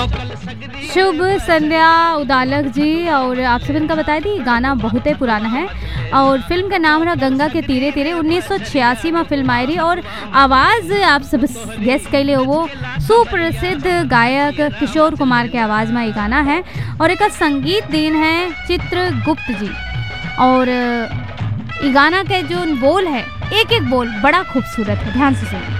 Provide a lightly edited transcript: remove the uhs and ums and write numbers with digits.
शुभ संध्या उदालक जी। और आप सभी का बता दी गाना बहुत ही पुराना है और फिल्म का नाम रहा गंगा के तीरे तीरे। 1986 में फिल्म आई रही और आवाज़ आप सब गेस कैले हो वो सुप्रसिद्ध गायक किशोर कुमार के आवाज़ में ये गाना है। और एक संगीत देन है चित्रगुप्त जी। और ये गाना के जो बोल है एक एक बोल बड़ा खूबसूरत है, ध्यान से सुनिए।